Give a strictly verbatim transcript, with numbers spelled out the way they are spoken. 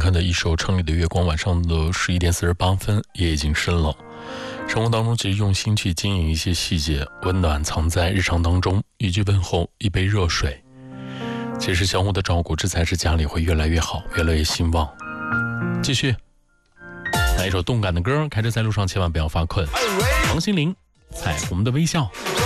看的一首《城里的月光》，晚上的十一点四十八分，夜已经深了。生活当中其实用心去经营一些细节，温暖藏在日常当中，一句问候，一杯热水，其实相互的照顾，这才是家里会越来越好，越来越兴旺。继续来一首动感的歌，开车在路上千万不要发困。王心凌，彩虹的微笑。